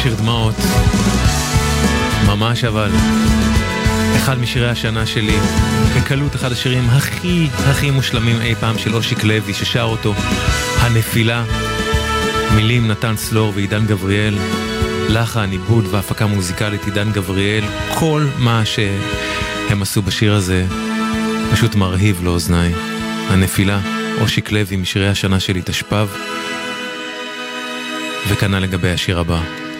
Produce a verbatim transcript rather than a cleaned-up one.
שיר דמעות. ממש אבל. אחד משירי השנה שלי. בקלות אחד השירים הכי הכי מושלמים אי פעם של אושיק לוי ששר אותו. הנפילה. מילים נתן סלור ועידן גבריאל. לחן, עיבוד והפקה מוזיקלית עידן גבריאל. כל מה שהם עשו בשיר הזה פשוט מרהיב לאוזניי. הנפילה. אושיק לוי משירי השנה שלי תשפב. וכנ"ל לגבי השיר הבא.